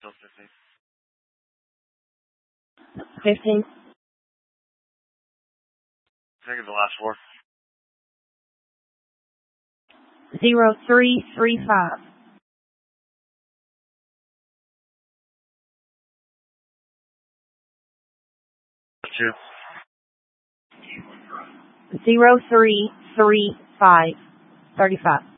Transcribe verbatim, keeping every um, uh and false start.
still fifteen. Fifteen. Think of the last four. Zero three three five. Two. Zero three three five. Thirty five.